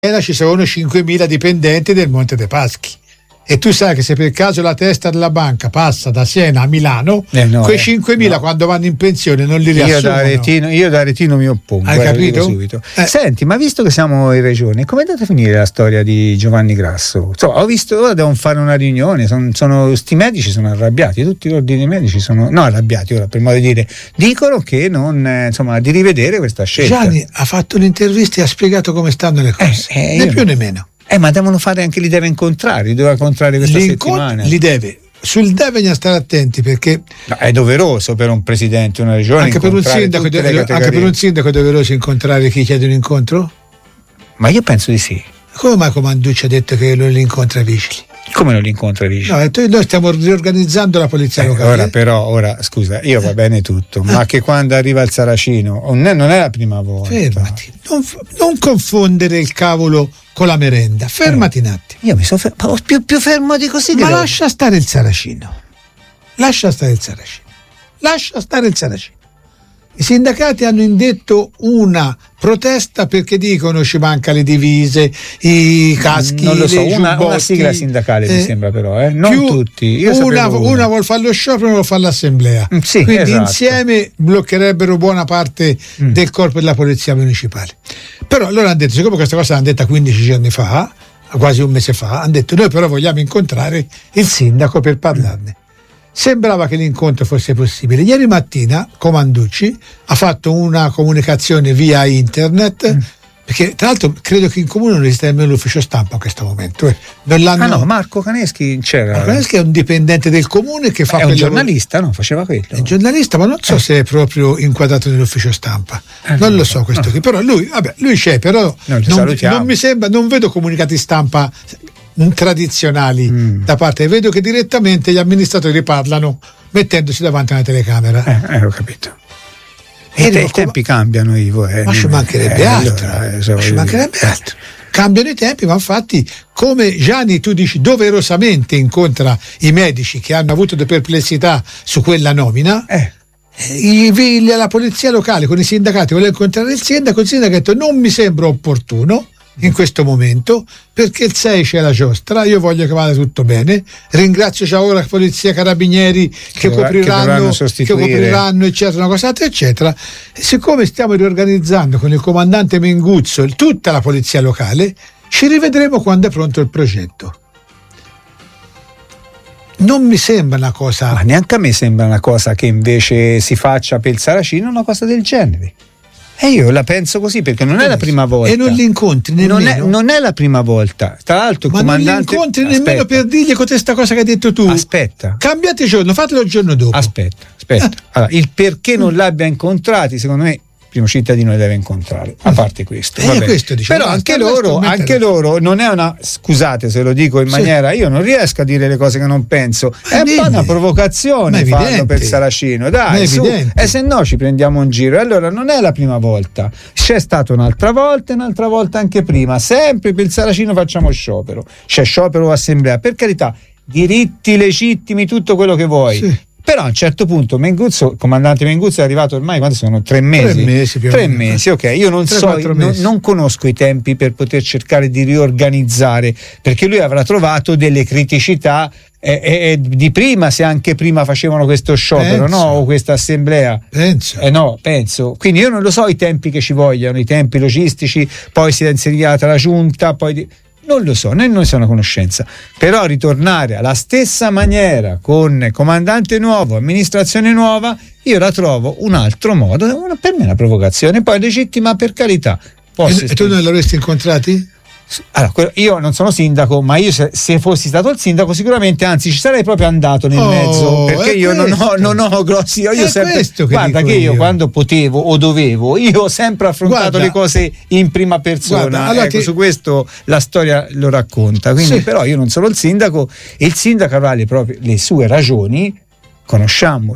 ci sono 5.000 dipendenti del Monte dei Paschi. E tu sai che se per caso la testa della banca passa da Siena a Milano, quei 5.000 quando vanno in pensione non li riassumono. Io da Aretino mi oppongo. Hai capito? Subito. Senti, ma visto che siamo in regione, com'è andata a finire la storia di Giovanni Grasso? Ho visto, ora devono fare una riunione, sti medici sono arrabbiati, tutti gli ordini medici sono arrabbiati, ora per modo di dire, dicono che di rivedere questa scelta. Gianni ha fatto un'intervista e ha spiegato come stanno le cose, né più né meno. Ma devono fare anche, li deve incontrare questa settimana. Li deve. Sul bisogna stare attenti perché è doveroso per un presidente di una regione, anche per un sindaco è doveroso incontrare chi chiede un incontro? Ma io penso di sì. Come mai Comanducci ha detto che non li incontra Vigili? Come non li incontra Vigili? No, noi stiamo riorganizzando la polizia locale. Ora scusa, io va bene tutto, ma che quando arriva il Saracino non è la prima volta. Fermati, non confondere il cavolo con la merenda, fermati un attimo. Io mi sono più fermo di così. Ma lascia stare il Saracino. I sindacati hanno indetto una protesta perché dicono ci manca le divise, i caschi, non lo so, una sigla sindacale mi sembra però, non tutti. Una vuol fare lo sciopero, una vuol fare l'assemblea. Quindi esatto. Insieme bloccherebbero buona parte del corpo della polizia municipale. Però allora hanno detto, siccome questa cosa l'hanno detta 15 giorni fa, quasi un mese fa, hanno detto noi però vogliamo incontrare il sindaco per parlarne. Sembrava che l'incontro fosse possibile. Ieri mattina Comanducci ha fatto una comunicazione via internet, perché tra l'altro credo che in comune non esiste nemmeno l'ufficio stampa a questo momento. Marco Caneschi c'era. Marco Caneschi è un dipendente del comune che fa è un giornalista, no? Faceva quello. È un giornalista, ma non so se è proprio inquadrato nell'ufficio stampa. Non lo so questo qui. Però lui c'è, però non mi sembra, non vedo comunicati stampa tradizionali da parte, vedo che direttamente gli amministratori parlano mettendosi davanti a una telecamera. Ho capito. I tempi cambiano, Ivo. Ma ci mancherebbe altro. Cambiano i tempi, ma infatti, come Gianni tu dici, doverosamente incontra i medici che hanno avuto delle perplessità su quella nomina. La polizia locale con i sindacati voleva incontrare il sindaco ha detto non mi sembra opportuno in questo momento perché il 6 c'è la giostra, io voglio che vada tutto bene, ringrazio già ora polizia, carabinieri che copriranno eccetera, una cosa altra eccetera. E siccome stiamo riorganizzando con il comandante Menguzzo tutta la polizia locale, ci rivedremo quando è pronto il progetto. Non mi sembra una cosa, ma neanche a me sembra una cosa che invece si faccia per il Saracino una cosa del genere. E io la penso così perché non è la prima volta. E non li incontri nemmeno. Non è la prima volta. Tra l'altro il comandante. Non li incontri nemmeno per dirgli con questa cosa che hai detto tu. Aspetta. Cambiate giorno, fatelo il giorno dopo. Aspetta. Allora, il perché non l'abbia incontrati, secondo me, il primo cittadino li deve incontrare, a parte questo. Questo diciamo, però anche loro non è una, scusate se lo dico in maniera, io non riesco a dire le cose che non penso, è un po' una provocazione farlo per Saracino, dai, e se no ci prendiamo in giro. E allora non è la prima volta, c'è stata un'altra volta anche prima, sempre per il Saracino facciamo sciopero, c'è sciopero o assemblea, per carità, diritti legittimi, tutto quello che vuoi. Però a un certo punto il comandante Menguzzo è arrivato ormai, quando sono 3 mesi? 3 mesi, ok. Io non conosco i tempi per poter cercare di riorganizzare, perché lui avrà trovato delle criticità di prima, se anche prima facevano questo sciopero, o questa assemblea. Penso. Quindi io non lo so i tempi che ci vogliono, i tempi logistici, poi si è insediata la giunta, non lo so, non sono a conoscenza, però ritornare alla stessa maniera con comandante nuovo, amministrazione nuova, io la trovo un altro modo, per me è una provocazione, poi legittima, per carità. E tu non l'avresti incontrati? Allora, io non sono sindaco, ma io se fossi stato il sindaco sicuramente, anzi ci sarei proprio andato nel mezzo, perché io non ho grossi, io sempre, guarda che io quando potevo o dovevo, io ho sempre affrontato le cose in prima persona, allora su questo la storia lo racconta, quindi però io non sono il sindaco, e il sindaco avrà le sue ragioni, conosciamo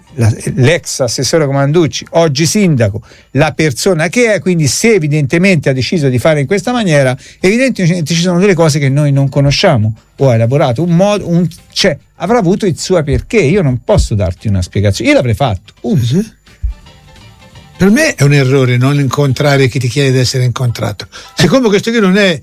l'ex assessore Comanducci, oggi sindaco, la persona che è, quindi se evidentemente ha deciso di fare in questa maniera, evidentemente ci sono delle cose che noi non conosciamo, o ha elaborato un modo, avrà avuto il suo perché, io non posso darti una spiegazione, io l'avrei fatto. Per me è un errore non incontrare chi ti chiede di essere incontrato. Siccome questo qui non è